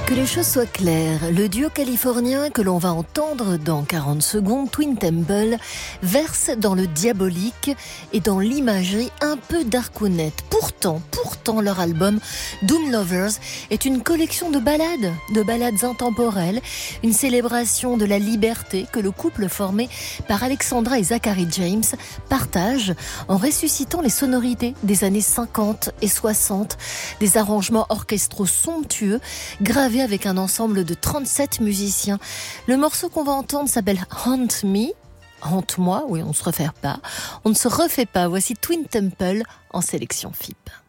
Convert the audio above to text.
Que les choses soient claires, le duo californien que l'on va entendre dans 40 secondes, Twin Temple, verse dans le diabolique et dans l'imagerie un peu darkounette. Pourtant, leur album Doom Lovers est une collection de ballades intemporelles, une célébration de la liberté que le couple formé par Alexandra et Zachary James partage en ressuscitant les sonorités des années 50 et 60, des arrangements orchestraux somptueux gravés avec un ensemble de 37 musiciens. Le morceau qu'on va entendre s'appelle Haunt Me. Hante-moi, oui, on ne se refait pas. Voici Twin Temple en sélection FIP.